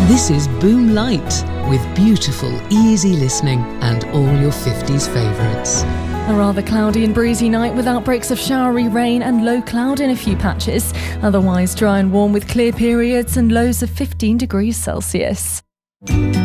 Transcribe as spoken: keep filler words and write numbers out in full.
This is Boom Light, with beautiful, easy listening and all your fifties favourites. A rather cloudy and breezy night with outbreaks of showery rain and low cloud in a few patches. Otherwise dry and warm with clear periods and lows of fifteen degrees Celsius.